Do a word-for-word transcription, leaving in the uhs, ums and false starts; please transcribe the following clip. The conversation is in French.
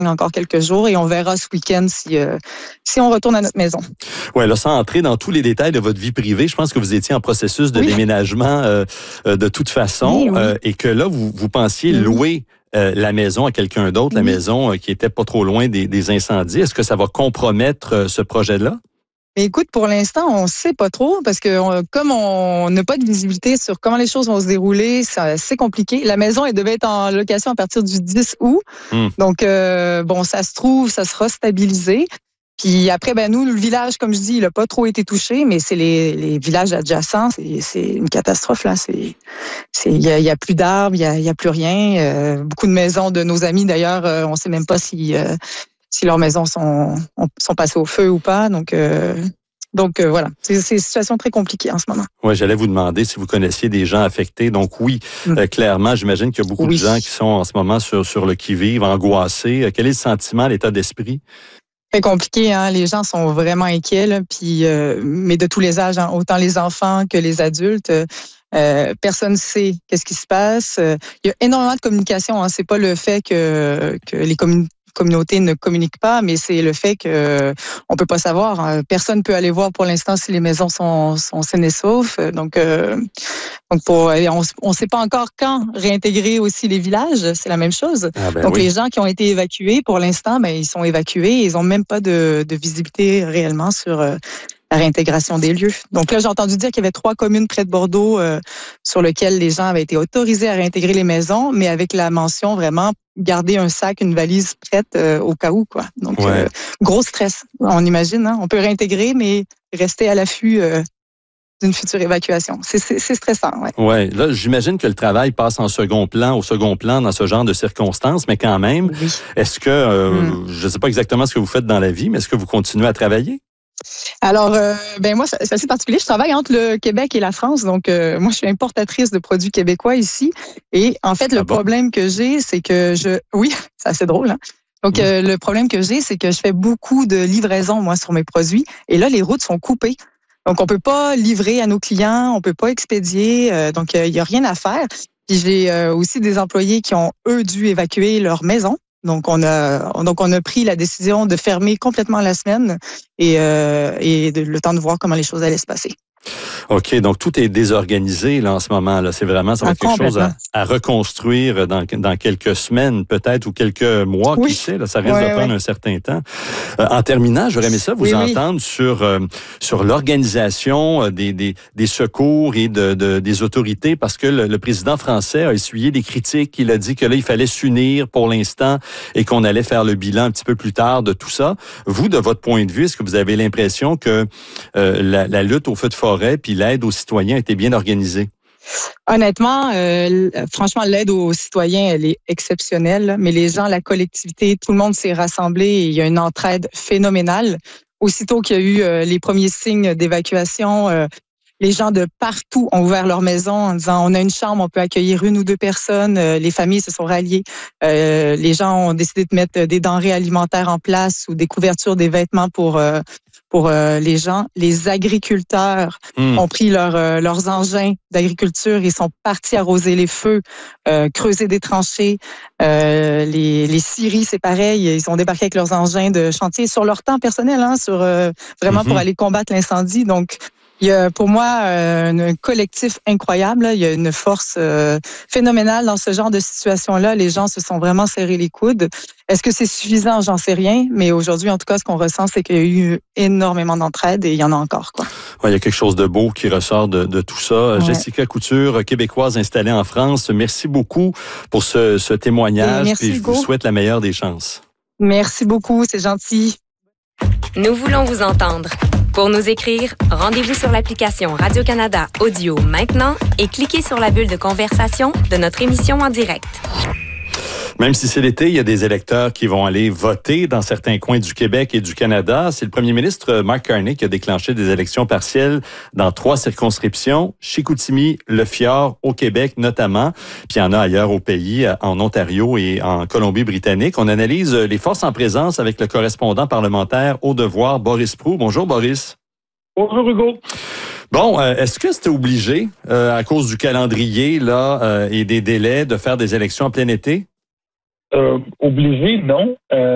encore quelques jours et on verra ce week-end si, euh, si on retourne à notre maison. Oui, là, sans entrer dans tous les détails de votre vie privée, je pense que vous étiez en processus de oui. déménagement euh, de toute façon oui, oui. Euh, et que là, vous, vous pensiez oui. louer euh, la maison à quelqu'un d'autre, oui. la maison euh, qui était pas trop loin des, des incendies. Est-ce que ça va compromettre euh, ce projet-là? Mais écoute, pour l'instant, on ne sait pas trop parce que on, comme on n'a pas de visibilité sur comment les choses vont se dérouler, ça, c'est compliqué. La maison, elle devait être en location à partir du dix août. Hum. Donc, euh, bon, ça se trouve, ça sera stabilisé. Puis après, ben nous, le village, comme je dis, il n'a pas trop été touché, mais c'est les, les villages adjacents, c'est, c'est une catastrophe là. C'est, c'est, il y a, il y a plus d'arbres, il y a, il y a plus rien. Euh, beaucoup de maisons de nos amis, d'ailleurs, euh, on ne sait même pas si euh, si leurs maisons sont sont passées au feu ou pas. Donc euh, donc euh, voilà, c'est, c'est une situation très compliquée en ce moment. Oui, j'allais vous demander si vous connaissiez des gens affectés. Donc oui, mmh. euh, clairement, j'imagine qu'il y a beaucoup oui. de gens qui sont en ce moment sur sur le qui-vive, angoissés. Quel est le sentiment, l'état d'esprit? Très compliqué, hein. Les gens sont vraiment inquiets, là, puis euh, mais de tous les âges, hein, autant les enfants que les adultes. Euh, personne ne sait qu'est-ce qui se passe. Il y a énormément de communication. Hein. C'est pas le fait que que les commun- communautés ne communiquent pas, mais c'est le fait que on peut pas savoir. Personne peut aller voir pour l'instant si les maisons sont sont saines et saufs. Donc euh, donc pour on on sait pas encore quand réintégrer aussi les villages. C'est la même chose. Ah ben donc oui. les gens qui ont été évacués pour l'instant, ben ils sont évacués. Ils ont même pas de de visibilité réellement sur euh, la réintégration des lieux. Donc là, j'ai entendu dire qu'il y avait trois communes près de Bordeaux euh, sur lesquelles les gens avaient été autorisés à réintégrer les maisons, mais avec la mention vraiment garder un sac, une valise prête euh, au cas où, quoi. Donc, ouais. euh, gros stress, on imagine. Hein? On peut réintégrer, mais rester à l'affût euh, d'une future évacuation. C'est, c'est, c'est stressant, ouais. Ouais. Là, j'imagine que le travail passe en second plan, au second plan dans ce genre de circonstances, mais quand même, oui. est-ce que, euh, mm. je ne sais pas exactement ce que vous faites dans la vie, mais est-ce que vous continuez à travailler? Alors, euh, ben moi, c'est assez particulier. Je travaille entre le Québec et la France, donc euh, moi, je suis importatrice de produits québécois ici. Et en fait, le ah bon? problème que j'ai, c'est que je, oui, c'est assez drôle. Hein? Donc, mmh. euh, le problème que j'ai, c'est que je fais beaucoup de livraisons moi sur mes produits, et là, les routes sont coupées. Donc, on peut pas livrer à nos clients, on peut pas expédier, euh, donc il euh, y a rien à faire. Puis j'ai euh, aussi des employés qui ont eux dû évacuer leur maison. Donc on a donc on a pris la décision de fermer complètement la semaine et euh, et de, le temps de voir comment les choses allaient se passer. OK, donc tout est désorganisé là en ce moment là, c'est vraiment ça va être quelque chose à, à reconstruire dans dans quelques semaines peut-être ou quelques mois, oui. qui sait là, ça risque ouais, de prendre ouais. un certain temps. Euh, en terminant, j'aurais aimé ça vous oui, entendre oui. sur euh, sur l'organisation des des des secours et de, de des autorités parce que le, le président français a essuyé des critiques, il a dit que là il fallait s'unir pour l'instant et qu'on allait faire le bilan un petit peu plus tard de tout ça. Vous de votre point de vue, est-ce que vous avez l'impression que euh, la, la lutte au feu de forêt puis l'aide aux citoyens était bien organisée? Honnêtement, euh, franchement, l'aide aux citoyens, elle est exceptionnelle, mais les gens, la collectivité, tout le monde s'est rassemblé et il y a une entraide phénoménale. Aussitôt qu'il y a eu euh, les premiers signes d'évacuation, euh, les gens de partout ont ouvert leur maison en disant on a une chambre, on peut accueillir une ou deux personnes. Euh, les familles se sont ralliées. Euh, les gens ont décidé de mettre des denrées alimentaires en place ou des couvertures, des vêtements pour euh, pour euh, les gens. Les agriculteurs mmh. ont pris leur, euh, leurs engins d'agriculture, ils sont partis arroser les feux, euh, creuser des tranchées. Euh, les, les scieries, c'est pareil, ils ont débarqué avec leurs engins de chantier sur leur temps personnel, hein, sur euh, vraiment mmh. pour aller combattre l'incendie. Donc, il y a pour moi euh, un collectif incroyable. Là. Il y a une force euh, phénoménale dans ce genre de situation-là. Les gens se sont vraiment serrés les coudes. Est-ce que c'est suffisant? J'en sais rien. Mais aujourd'hui, en tout cas, ce qu'on ressent, c'est qu'il y a eu énormément d'entraide et il y en a encore, quoi. Ouais, il y a quelque chose de beau qui ressort de, de tout ça. Ouais. Jessica Couture, québécoise installée en France, merci beaucoup pour ce, ce témoignage. Merci, et je Hugo. vous souhaite la meilleure des chances. Merci beaucoup, c'est gentil. Nous voulons vous entendre. Pour nous écrire, rendez-vous sur l'application Radio-Canada Audio maintenant et cliquez sur la bulle de conversation de notre émission en direct. Même si c'est l'été, il y a des électeurs qui vont aller voter dans certains coins du Québec et du Canada. C'est le premier ministre Mark Carney qui a déclenché des élections partielles dans trois circonscriptions, Chicoutimi, Le Fjord, au Québec notamment, puis il y en a ailleurs au pays, en Ontario et en Colombie-Britannique. On analyse les forces en présence avec le correspondant parlementaire au devoir, Boris Proulx. Bonjour Boris. Bonjour Hugo. Bon, euh, est-ce que c'était obligé, euh, à cause du calendrier là euh, et des délais, de faire des élections en plein été? Euh, obligé, non. Euh,